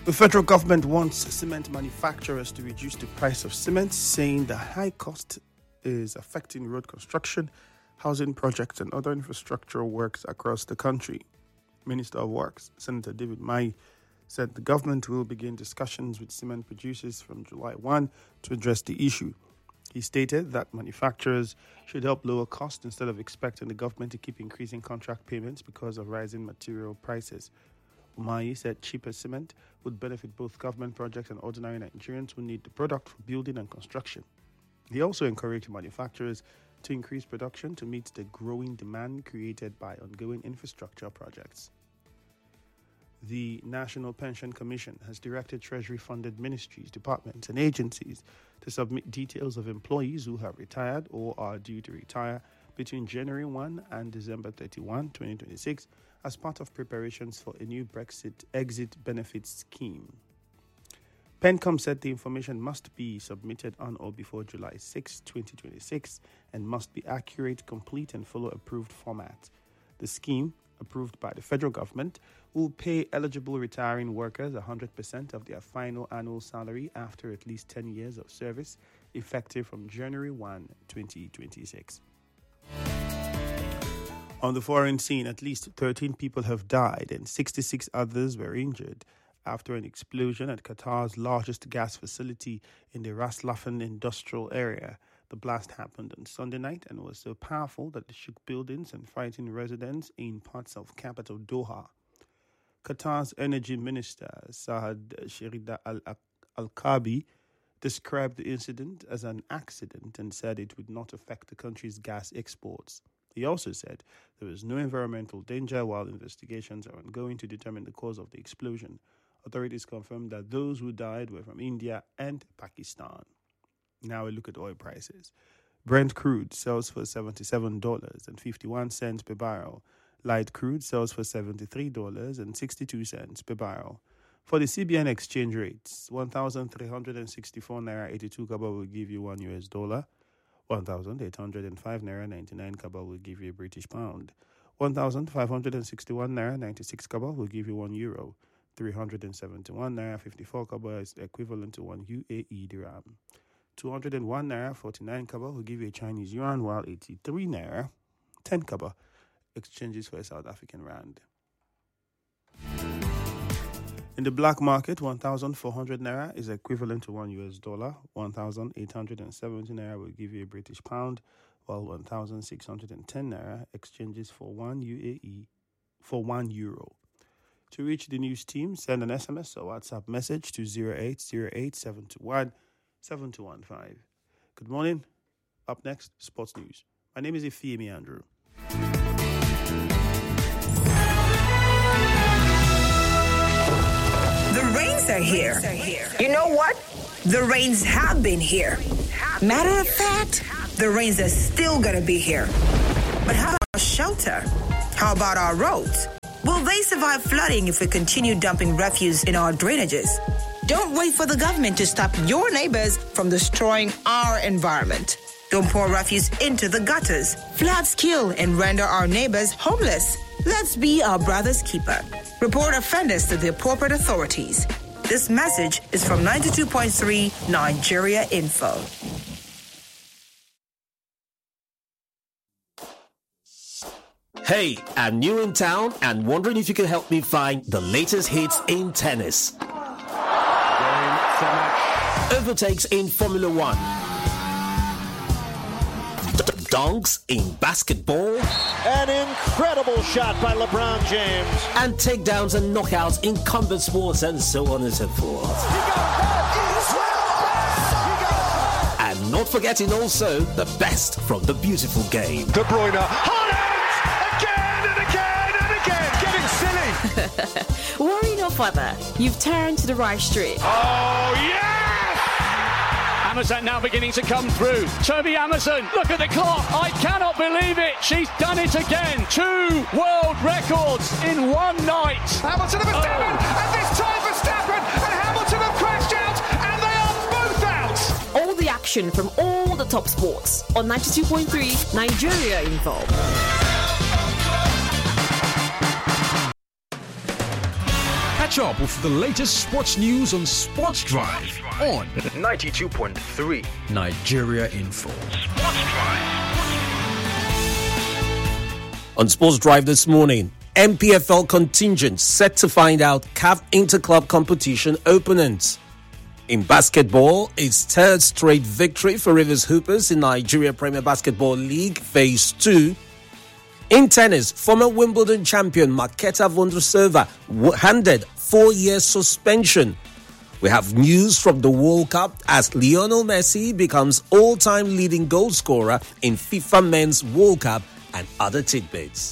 The federal government wants cement manufacturers to reduce the price of cement, saying the high cost is affecting road construction, housing projects, and other infrastructural works across the country. Minister of Works, Senator David Mai, said the government will begin discussions with cement producers from July 1 to address the issue. He stated that manufacturers should help lower costs instead of expecting the government to keep increasing contract payments because of rising material prices. Umahi said cheaper cement would benefit both government projects and ordinary Nigerians who need the product for building and construction. He also encouraged manufacturers to increase production to meet the growing demand created by ongoing infrastructure projects. The National Pension Commission has directed Treasury-funded ministries, departments, and agencies to submit details of employees who have retired or are due to retire between January 1 and December 31, 2026, as part of preparations for a new Brexit exit benefits scheme. PENCOM said the information must be submitted on or before July 6, 2026, and must be accurate, complete, and follow approved format. The scheme, approved by the federal government, will pay eligible retiring workers 100% of their final annual salary after at least 10 years of service, effective from January 1, 2026. On the foreign scene, at least 13 people have died and 66 others were injured after an explosion at Qatar's largest gas facility in the Ras Laffan industrial area. The blast happened on Sunday night and was so powerful that it shook buildings and frightened residents in parts of capital Doha. Qatar's energy minister, Saad Sherida Al-Kabi, described the incident as an accident and said it would not affect the country's gas exports. He also said there was no environmental danger while investigations are ongoing to determine the cause of the explosion. Authorities confirmed that those who died were from India and Pakistan. Now a look at oil prices. Brent crude sells for $77.51 per barrel. Light crude sells for $73.62 per barrel. For the CBN exchange rates, 1,364 naira 82 kobo will give you $1. 1,805 naira 99 kobo will give you a British pound. 1,561 naira 96 kobo will give you €1. 371 naira 54 kobo is equivalent to 1 UAE dirham. 201 naira 49 kobo will give you a Chinese yuan, while 83 naira 10 kobo exchanges for a South African rand. In the black market, 1,400 naira is equivalent to $1. 1,870 naira will give you a British pound, while 1,610 naira exchanges for 1 UAE for €1. To reach the news team, send an SMS or WhatsApp message to 0808-721-7215. Good morning. Up next, sports news. My name is Ifeemi Andrew. The rains are here. You know what? The rains have been here. Matter of fact, the rains are still gonna be here. But how about our shelter? How about our roads? Will they survive flooding if we continue dumping refuse in our drainages? Don't wait for the government to stop your neighbors from destroying our environment. Don't pour refuse into the gutters. Floods kill and render our neighbors homeless. Let's be our brother's keeper. Report offenders to the appropriate authorities. This message is from 92.3 Nigeria Info. Hey, I'm new in town and wondering if you can help me find the latest hits in tennis. Overtakes in Formula One. Dunks in basketball. An incredible shot by LeBron James. And takedowns and knockouts in combat sports and so on and so forth. And not forgetting also the best from the beautiful game. De Bruyne. Again and again and again. Getting silly. Worry no further. You've turned to the right street. Oh, yes! Amazon now beginning to come through. Toby Amazon, look at the clock. I cannot believe it. She's done it again. 2 world records in one night. Hamilton and Verstappen, and this time Verstappen and Hamilton have crashed out, and they are both out. All the action from all the top sports on 92.3 Nigeria Info. Catch up with the latest sports news on Sports Drive on 92.3 Nigeria Info. Sports Drive. On Sports Drive this morning, MPFL contingent set to find out CAF Interclub competition opponents. In basketball, its third straight victory for Rivers Hoopers in Nigeria Premier Basketball League Phase 2. In tennis, former Wimbledon champion Marketa Vondrousova handed 4-year suspension. We have news from the World Cup as Lionel Messi becomes all-time leading goal scorer in FIFA Men's World Cup and other tidbits.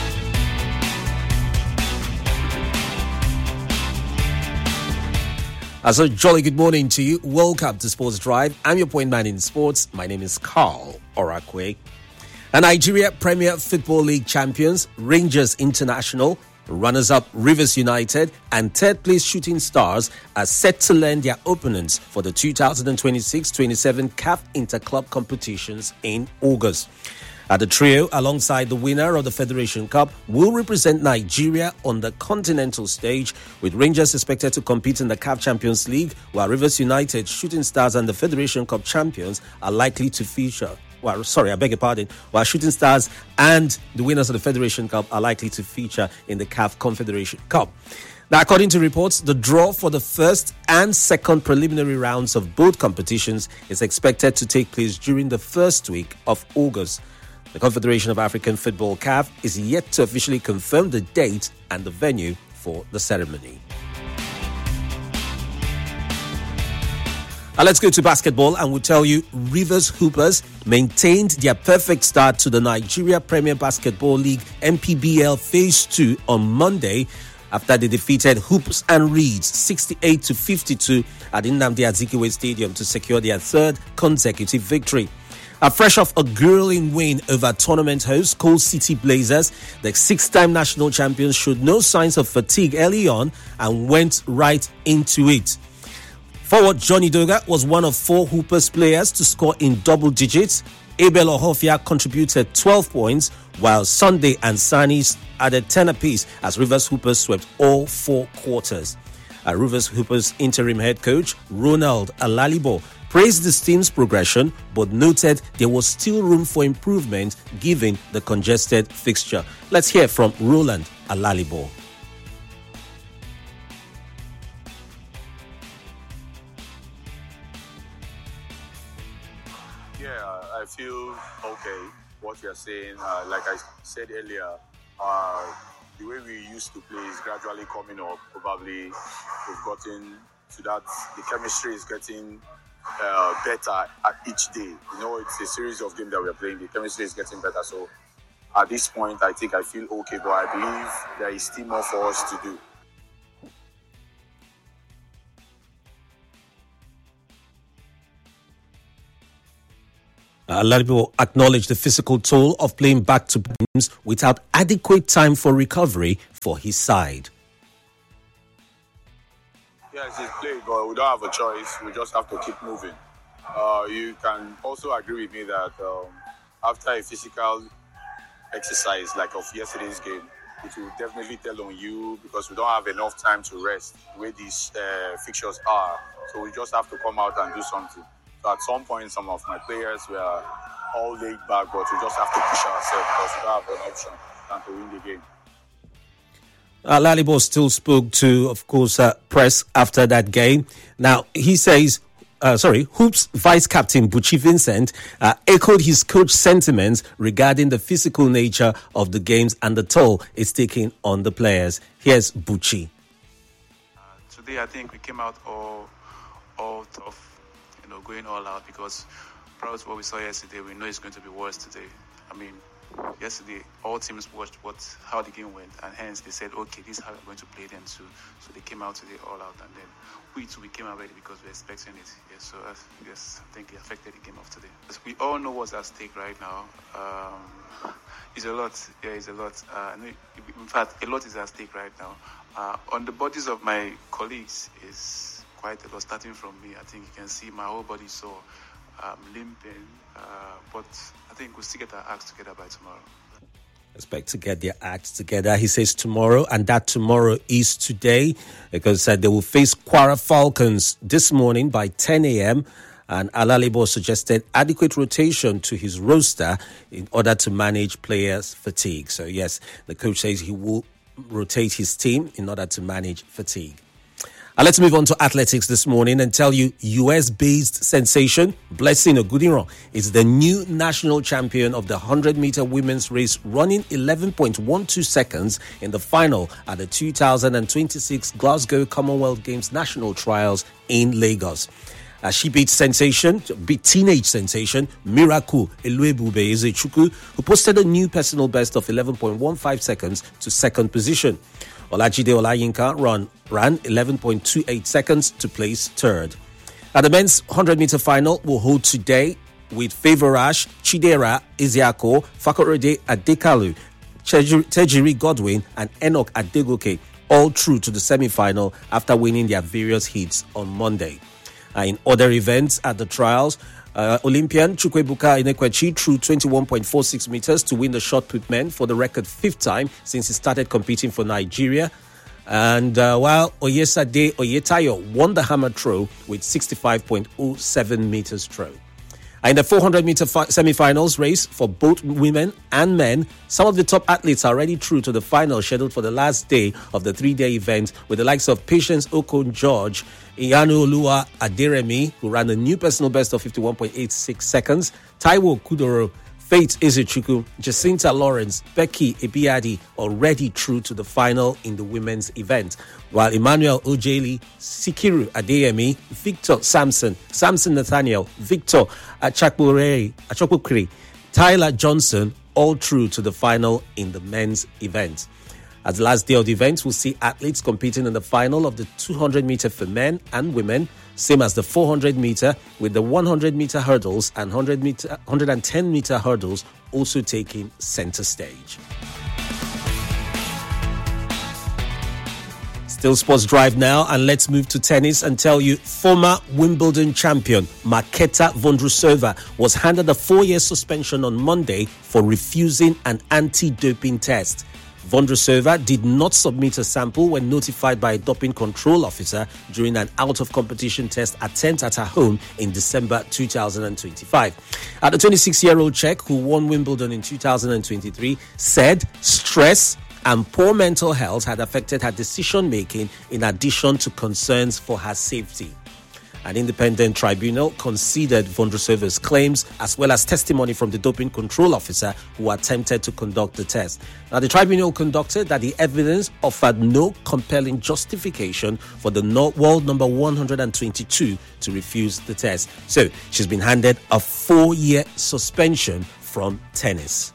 So jolly good morning to you. Welcome to Sports Drive. I'm your point man in sports. My name is Carl Orakwe. The Nigeria Premier Football League champions, Rangers International, runners-up Rivers United, and third-place Shooting Stars are set to learn their opponents for the 2026-27 CAF Interclub competitions in August. The trio, alongside the winner of the Federation Cup, will represent Nigeria on the continental stage, with Rangers expected to compete in the CAF Champions League, while Rivers United, Shooting Stars and the Federation Cup champions are likely to feature. While Shooting Stars and the winners of the Federation Cup are likely to feature in the CAF Confederation Cup. Now, according to reports, the draw for the first and second preliminary rounds of both competitions is expected to take place during the first week of August. The Confederation of African Football CAF is yet to officially confirm the date and the venue for the ceremony. Let's go to basketball and we'll tell you Rivers Hoopers maintained their perfect start to the Nigeria Premier Basketball League MPBL Phase 2 on Monday after they defeated Hoops and Reeds 68-52 at Nnamdi Azikiwe Stadium to secure their third consecutive victory. Fresh off a grueling win over tournament host Coal City Blazers, the six-time national champions showed no signs of fatigue early on and went right into it. Forward Johnny Doga was one of 4 Hoopers players to score in double digits. Abel Ohofia contributed 12 points, while Sunday and Sani added 10 apiece as Rivers Hoopers swept all 4 quarters. Rivers Hoopers interim head coach Ronald Alalibo praised the team's progression but noted there was still room for improvement given the congested fixture. Let's hear from Roland Alalibo. I feel okay. What you're saying, like I said earlier, the way we used to play is gradually coming up. Probably we've gotten to that. The chemistry is getting better at each day. You know, it's a series of games that we're playing. The chemistry is getting better. So at this point, I think I feel okay, but I believe there is still more for us to do. A lot of people acknowledge the physical toll of playing back-to-back games without adequate time for recovery for his side. Yes, it's played, but we don't have a choice. We just have to keep moving. You can also agree with me that after a physical exercise like of yesterday's game, it will definitely tell on you because we don't have enough time to rest the way these fixtures are. So we just have to come out and do something. So at some point, some of my players were all laid back, but we just have to push ourselves because we don't have an option than to win the game. Lalibo still spoke to, of course, press after that game. Now, he says, Hoops Vice Captain Buchi Vincent echoed his coach's sentiments regarding the physical nature of the games and the toll it's taking on the players. Here's Buchi. Today, I think we came out all tough. Going all out because prior to what we saw yesterday, we know it's going to be worse today. I mean, yesterday all teams watched how the game went, and hence they said, okay, this is how we're going to play them too. So they came out today all out, and then we came out ready because we're expecting it. Yes, so yes, I think it affected the game of today. We all know what's at stake right now. It's a lot. Yeah, it's a lot. In fact, a lot is at stake right now. On the bodies of my colleagues is quite a lot, starting from me. I think you can see my whole body sore, limping, but I think we'll still get our acts together by tomorrow. expect to get their act together. He says tomorrow, and that tomorrow is today, because they will face Kwara Falcons this morning by 10 a.m. And Alalebo suggested adequate rotation to his roster in order to manage players' fatigue. So yes, the coach says he will rotate his team in order to manage fatigue. Let's move on to athletics this morning and tell you US-based sensation Blessing Ogudinro is the new national champion of the 100-meter women's race, running 11.12 seconds in the final at the 2026 Glasgow Commonwealth Games national trials in Lagos. She beat teenage sensation Miracle Eluebube Ezechukwu, who posted a new personal best of 11.15 seconds to second position. Olajide Olayinka ran 11.28 seconds to place third. The men's 100-meter final will hold today with Favorash, Chidera Isiako, Fakorede Adekalu, Tejiri Godwin and Enoch Adegoke all through to the semi-final after winning their various heats on Monday. In other events at the trials, Olympian Chukwuebuka Inekwechi threw 21.46 meters to win the shot put men for the record fifth time since he started competing for Nigeria. And while Oyesade Oyetayo won the hammer throw with 65.07 meters throw. In the 400-meter semi-finals race for both women and men, some of the top athletes are already through to the final scheduled for the last day of the three-day event, with the likes of Patience Okon-George, Iyanu Oluwa Aderemi, who ran a new personal best of 51.86 seconds, Taiwo Kudoro, Faith Ezechukwu, Jacinta Lawrence, Becky Ebiadi already through to the final in the women's event, while Emmanuel Ojeli, Sikiru Adeyemi, Victor Samson Nathaniel, Victor Achokukri, Tyler Johnson all through to the final in the men's event. As the last day of the event, we'll see athletes competing in the final of the 200-meter for men and women, same as the 400-meter, with the 100-meter hurdles and 110-meter hurdles also taking center stage. Still Sports Drive now, and let's move to tennis and tell you former Wimbledon champion Marketa Vondrousova was handed a 4-year suspension on Monday for refusing an anti-doping test. Vondrousova did not submit a sample when notified by a doping control officer during an out-of-competition test attempt at her home in December 2025. The 26-year-old Czech, who won Wimbledon in 2023, said stress and poor mental health had affected her decision-making in addition to concerns for her safety. An independent tribunal considered Vondrousova's claims as well as testimony from the doping control officer who attempted to conduct the test. Now, the tribunal conducted that the evidence offered no compelling justification for the world number 122 to refuse the test. So, she's been handed a 4-year suspension from tennis.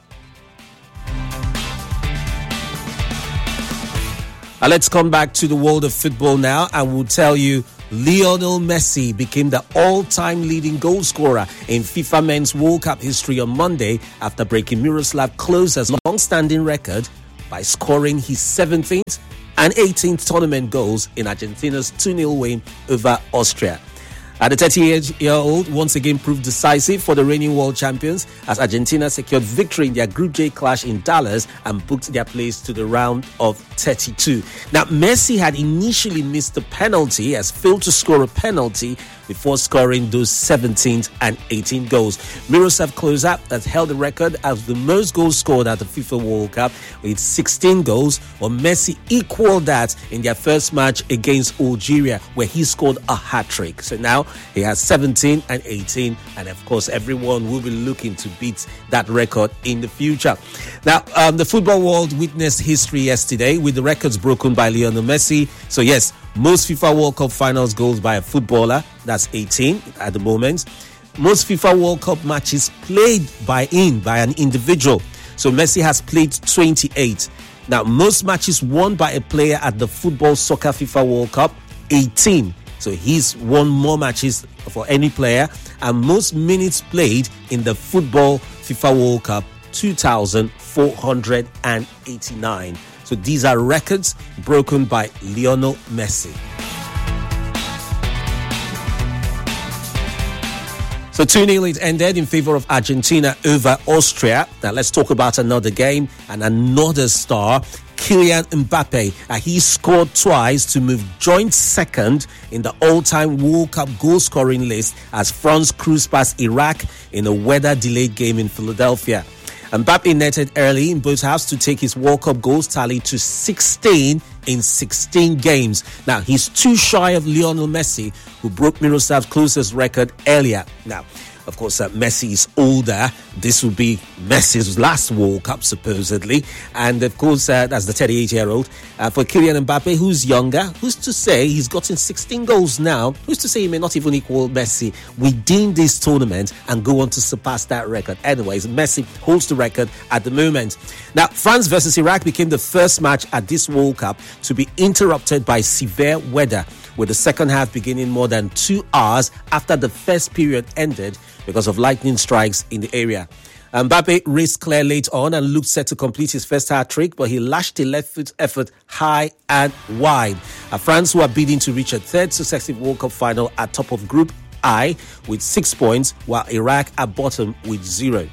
Let's come back to the world of football now, and we'll tell you Lionel Messi became the all-time leading goal scorer in FIFA Men's World Cup history on Monday after breaking Miroslav Klose's long-standing record by scoring his 17th and 18th tournament goals in Argentina's 2-0 win over Austria. The 38-year-old once again proved decisive for the reigning world champions as Argentina secured victory in their Group J clash in Dallas and booked their place to the round of 32. Now, Messi had initially missed the penalty, as failed to score a penalty before scoring those 17th and 18th goals. Miroslav Klose has held the record as the most goals scored at the FIFA World Cup with 16 goals, while Messi equaled that in their first match against Algeria, where he scored a hat-trick. So now he has 17 and 18, and of course everyone will be looking to beat that record in the future. Now, the football world witnessed history yesterday with the records broken by Lionel Messi. So yes, most FIFA World Cup finals goals by a footballer, that's 18 at the moment. Most FIFA World Cup matches played by an individual. So Messi has played 28. Now, most matches won by a player at the Football Soccer FIFA World Cup, 18. So he's won more matches for any player. And most minutes played in the Football FIFA World Cup, 2,489. So these are records broken by Lionel Messi. So 2-0 it ended in favor of Argentina over Austria. Now let's talk about another game and another star. Kylian Mbappe, he scored twice to move joint second in the all-time World Cup goal-scoring list as France cruised past Iraq in a weather-delayed game in Philadelphia. Mbappe netted early in both halves to take his World Cup goals tally to 16 in 16 games. Now, he's too shy of Lionel Messi, who broke Miroslav Klose's record earlier. Now, of course, Messi is older. This will be Messi's last World Cup, supposedly. And, of course, that's the 38-year-old. For Kylian Mbappe, who's younger, who's to say he's gotten 16 goals now? Who's to say he may not even equal Messi within this tournament and go on to surpass that record? Anyways, Messi holds the record at the moment. Now, France versus Iraq became the first match at this World Cup to be interrupted by severe weather, with the second half beginning more than 2 hours after the first period ended because of lightning strikes in the area. Mbappe raced clear late on and looked set to complete his first hat-trick, but he lashed a left-foot effort high and wide. France, who are bidding to reach a third successive World Cup final, at top of Group I with 6 points, while Iraq at bottom with 0.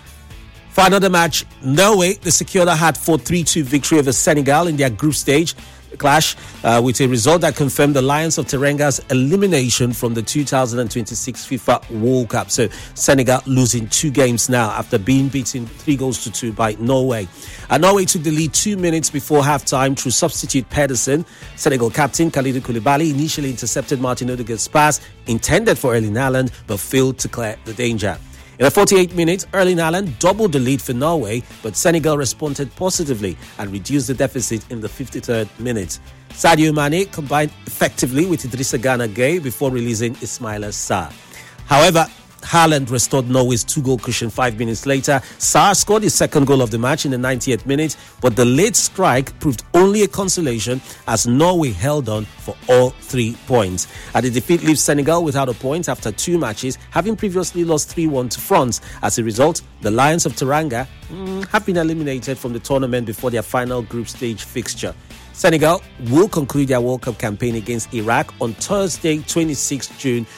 For another match, Norway, they secured a hard-fought 3-2 victory over Senegal in their group stage clash, with a result that confirmed the Lions of Terenga's elimination from the 2026 FIFA World Cup. So Senegal losing 2 games now after being beaten 3-2 by Norway. Norway took the lead 2 minutes before halftime through substitute Pedersen. Senegal captain Kalidou Koulibaly initially intercepted Martin Odegaard's pass intended for Erling Haaland, but failed to clear the danger. In the 48 minutes, Erling Haaland doubled the lead for Norway, but Senegal responded positively and reduced the deficit in the 53rd minute. Sadio Mane combined effectively with Idrissa Gana Gueye before releasing Ismaila Sarr. However, Haaland restored Norway's 2-goal cushion 5 minutes later. Sarr scored his second goal of the match in the 90th minute, but the late strike proved only a consolation as Norway held on for all 3 points. The defeat leaves Senegal without a point after 2 matches, having previously lost 3-1 to France. As a result, the Lions of Teranga have been eliminated from the tournament before their final group stage fixture. Senegal will conclude their World Cup campaign against Iraq on Thursday, 26 June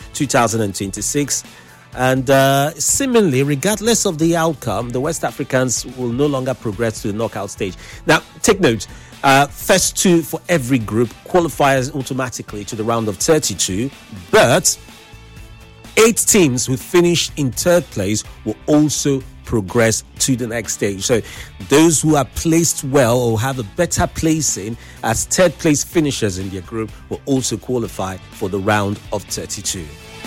2026. And seemingly, regardless of the outcome, the West Africans will no longer progress to the knockout stage. Now, take note, first 2 for every group qualifies automatically to the round of 32, but 8 teams who finish in 3rd place will also progress to the next stage. So those who are placed well or have a better placing as 3rd place finishers in their group will also qualify for the round of 32.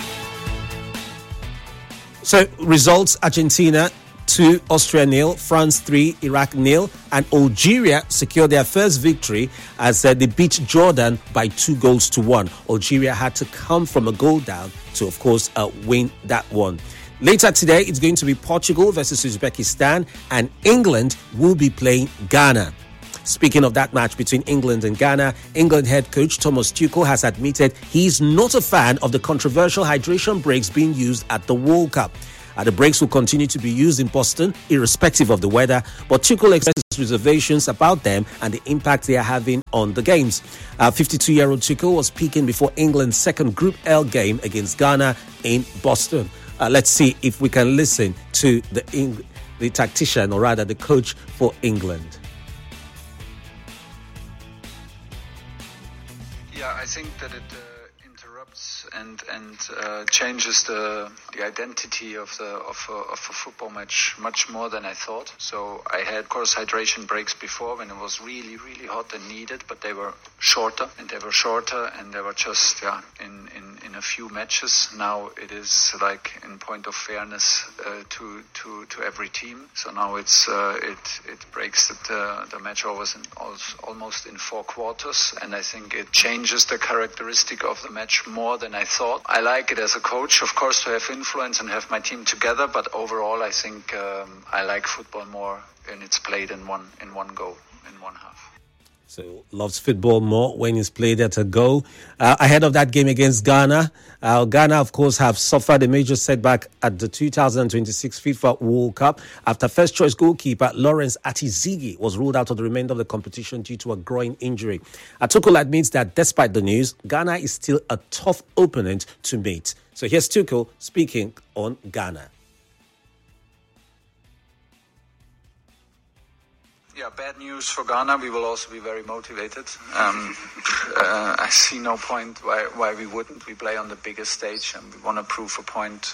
So results: Argentina 2, Austria 0, France 3, Iraq 0, and Algeria secured their first victory as they beat Jordan by 2-1. Algeria had to come from a goal down to, of course, win that one. Later today, it's going to be Portugal versus Uzbekistan, and England will be playing Ghana. Speaking of that match between England and Ghana, England head coach Thomas Tuchel has admitted he's not a fan of the controversial hydration breaks being used at the World Cup. The breaks will continue to be used in Boston, irrespective of the weather, but Tuchel expresses reservations about them and the impact they are having on the games. 52-year-old Tuchel was speaking before England's second Group L game against Ghana in Boston. Let's see if we can listen to the tactician, or rather the coach for England. Yeah, I think that it interrupts and changes the identity of a football match much more than I thought. So I had, of course, hydration breaks before when it was really, really hot and needed, but they were shorter and they were just in a few matches. Now it is like in point of fairness to every team. So now it breaks the match almost in 4 quarters, and I think it changes the characteristic of the match more than I thought. I like it as a coach, of course, to have influence and have my team together, but overall I think I like football more when it's played in one go, in one half. So loves football more when he's played at a goal. Ahead of that game against Ghana, Ghana, of course, have suffered a major setback at the 2026 FIFA World Cup after first-choice goalkeeper Lawrence Atizigi was ruled out of the remainder of the competition due to a groin injury. Tuchel admits that despite the news, Ghana is still a tough opponent to meet. So here's Tuchel speaking on Ghana. Yeah, bad news for Ghana. We will also be very motivated. I see no point why we wouldn't. We play on the biggest stage, and we want to prove a point.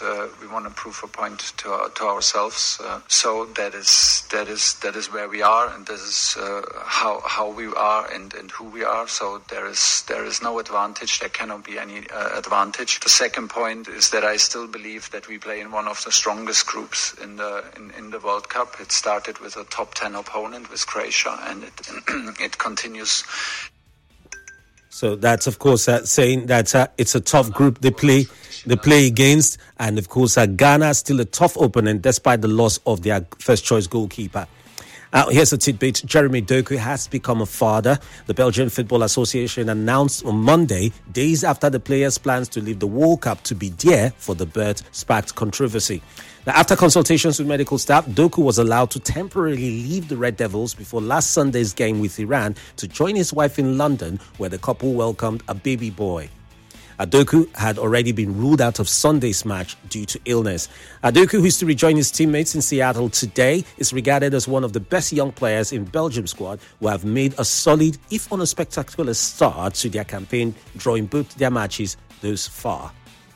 To ourselves. So that is where we are, and this is how we are and who we are. So there is no advantage. There cannot be any advantage. The second point is that I still believe that we play in one of the strongest groups in the World Cup. It started with a top 10 opponent with Croatia, and it continues. So that's, of course, saying that it's a tough group they play against, and of course Ghana still a tough opponent despite the loss of their first choice goalkeeper. Here's a tidbit. Jeremy Doku has become a father. The Belgian Football Association announced on Monday, days after the player's plans to leave the World Cup to be there for the birth sparked controversy. Now, after consultations with medical staff, Doku was allowed to temporarily leave the Red Devils before last Sunday's game with Iran to join his wife in London, where the couple welcomed a baby boy. Doku had already been ruled out of Sunday's match due to illness. Doku, who is to rejoin his teammates in Seattle today, is regarded as one of the best young players in Belgium's squad who have made a solid, if unspectacular, start to their campaign, drawing both their matches thus far.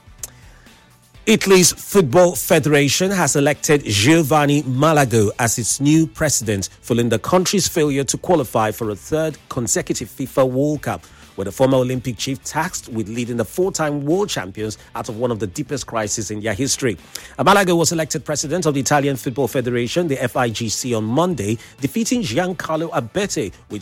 Italy's Football Federation has elected Giovanni Malago as its new president, following the country's failure to qualify for a third consecutive FIFA World Cup, with the former Olympic chief tasked with leading the four-time world champions out of one of the deepest crises in their history. Malago was elected president of the Italian Football Federation, the FIGC, on Monday, defeating Giancarlo Abete with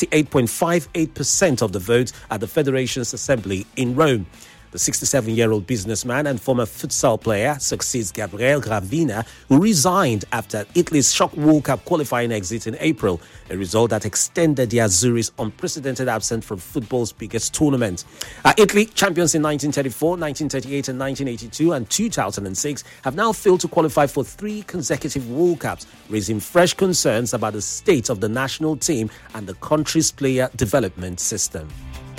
68.58% of the votes at the federation's assembly in Rome. The 67-year-old businessman and former futsal player succeeds Gabriele Gravina, who resigned after Italy's shock World Cup qualifying exit in April, a result that extended the Azzurri's unprecedented absence from football's biggest tournament. Italy, champions in 1934, 1938 and 1982 and 2006, have now failed to qualify for 3 consecutive World Cups, raising fresh concerns about the state of the national team and the country's player development system.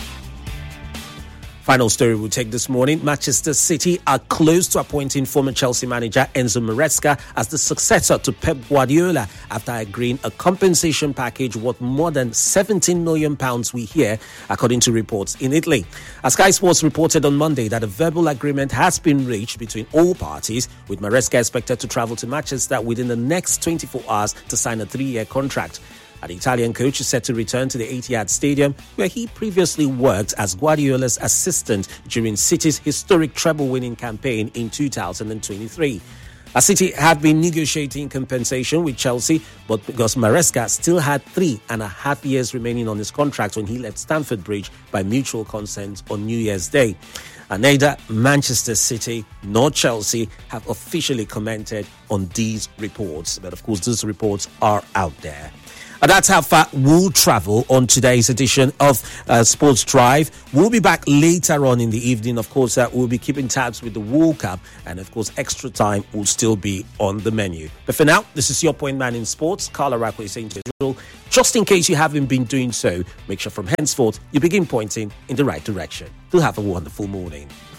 Final story we'll take this morning. Manchester City are close to appointing former Chelsea manager Enzo Maresca as the successor to Pep Guardiola after agreeing a compensation package worth more than £17 million, we hear, according to reports in Italy. As Sky Sports reported on Monday that a verbal agreement has been reached between all parties, with Maresca expected to travel to Manchester within the next 24 hours to sign a 3-year contract. The Italian coach is set to return to the Etihad Stadium, where he previously worked as Guardiola's assistant during City's historic treble-winning campaign in 2023. City have been negotiating compensation with Chelsea, but because Maresca still had 3.5 years remaining on his contract when he left Stamford Bridge by mutual consent on New Year's Day. Neither Manchester City nor Chelsea have officially commented on these reports, but of course these reports are out there. That's how far we'll travel on today's edition of Sports Drive. We'll be back later on in the evening. Of course, we'll be keeping tabs with the World Cup, and of course, extra time will still be on the menu. But for now, this is your point man in sports, Carl Arakwe, saying to you, just in case you haven't been doing so, make sure from henceforth you begin pointing in the right direction. Do have a wonderful morning.